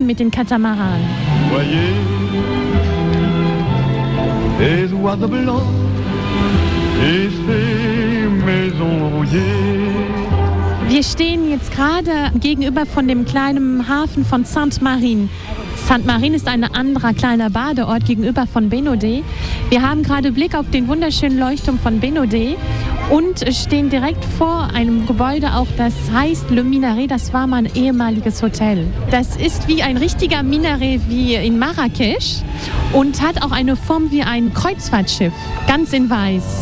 mit den Katamaranen. Voyez les oiseaux blancs et ces maisons rouillées. Wir stehen jetzt gerade gegenüber von dem kleinen Hafen von Sainte-Marine. Sainte-Marine ist ein anderer kleiner Badeort gegenüber von Bénodet. Wir haben gerade Blick auf den wunderschönen Leuchtturm von Bénodet und stehen direkt vor einem Gebäude, auch das heißt Le Minaret, das war mal ein ehemaliges Hotel. Das ist wie ein richtiger Minaret wie in Marrakesch und hat auch eine Form wie ein Kreuzfahrtschiff, ganz in weiß.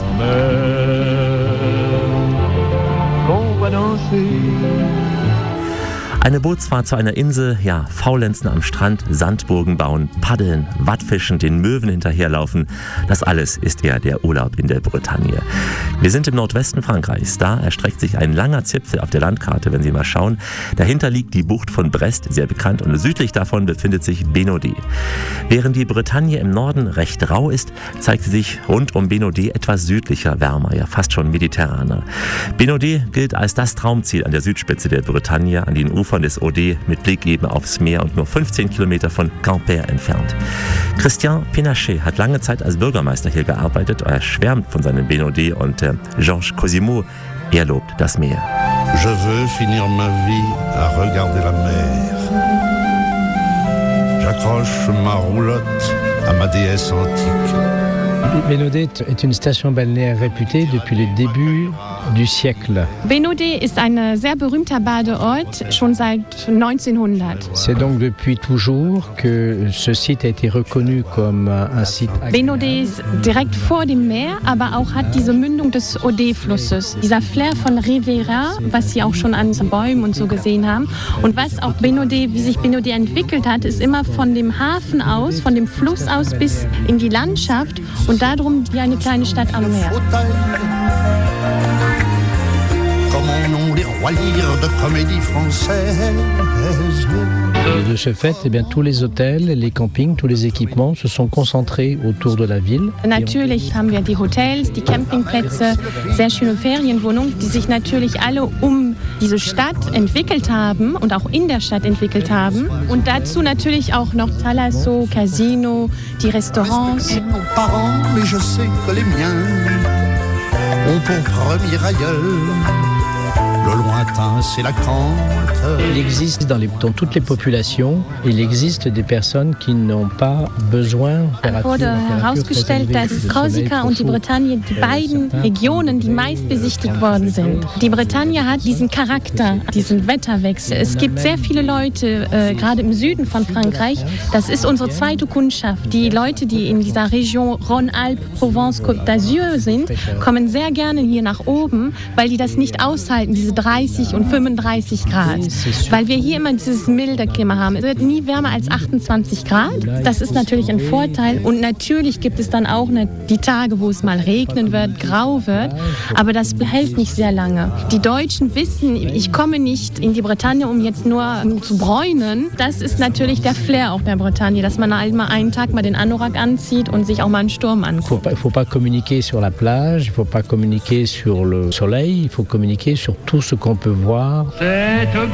Eine Bootsfahrt zu einer Insel, ja, faulenzen am Strand, Sandburgen bauen, paddeln, Wattfischen, den Möwen hinterherlaufen. Das alles ist eher der Urlaub in der Bretagne. Wir sind im Nordwesten Frankreichs. Da erstreckt sich ein langer Zipfel auf der Landkarte, wenn Sie mal schauen. Dahinter liegt die Bucht von Brest, sehr bekannt, und südlich davon befindet sich Bénodet. Während die Bretagne im Norden recht rau ist, zeigt sie sich rund um Bénodet etwas südlicher, wärmer, ja fast schon mediterraner. Bénodet gilt als das Traumziel an der Südspitze der Bretagne, an den Ufern des Audet mit Blick eben aufs Meer und nur 15 Kilometer von Quimper entfernt. Christian Pénaché hat lange Zeit als Bürgermeister hier gearbeitet. Er schwärmt von seinem Bénodet und Georges Cosimo, er lobt das Meer. Je veux finir ma vie à regarder la mer. J'accroche ma roulotte à ma déesse antique. Bénodet est une station balnéaire réputée depuis le début du siècle. Bénodet ist ein sehr berühmter Badeort, schon seit 1900. C'est donc depuis toujours que ce site a été reconnu comme un site. Bénodet ist direkt vor dem Meer, aber auch hat diese Mündung des Audet-Flusses. Dieser Flair von Riviera, was Sie auch schon an Bäumen und so gesehen haben. Und was auch Bénodet, wie sich Bénodet entwickelt hat, ist immer von dem Hafen aus, von dem Fluss aus bis in die Landschaft und darum wie eine kleine Stadt am Meer. De ce fait, eh bien, tous les hôtels, les campings, tous les équipements se sont concentrés autour de la ville. Natürlich haben wir die Hotels, die Campingplätze, sehr schöne Ferienwohnungen, die sich natürlich alle um diese Stadt entwickelt haben und auch in der Stadt entwickelt haben. Und dazu natürlich auch noch Thalasso, Casino, die Restaurants. Il existe dans toutes les populations, il existe des personnes qui n'ont pas besoin. Es wurde herausgestellt, dass Korsika und die Bretagne die beiden Regionen, die meist besichtigt worden sind. Die Bretagne hat diesen Charakter, diesen Wetterwechsel. Es gibt sehr viele Leute, gerade im Süden von Frankreich, das ist unsere zweite Kundschaft. Die Leute, die in dieser Region Rhône-Alpes, Provence, Côte d'Azur sind, kommen sehr gerne hier nach oben, weil die das nicht aushalten, diese 30 und 35 Grad. Weil wir hier immer dieses milde Klima haben. Es wird nie wärmer als 28 Grad. Das ist natürlich ein Vorteil. Und natürlich gibt es dann auch die Tage, wo es mal regnen wird, grau wird. Aber das hält nicht sehr lange. Die Deutschen wissen, ich komme nicht in die Bretagne, um jetzt nur zu bräunen. Das ist natürlich der Flair auch der Bretagne, dass man einmal einen Tag mal den Anorak anzieht und sich auch mal einen Sturm anguckt. Il ne faut pas communiquer sur la plage, il ne faut pas communiquer sur le soleil, il faut communiquer sur tout ce qu'on peut voir.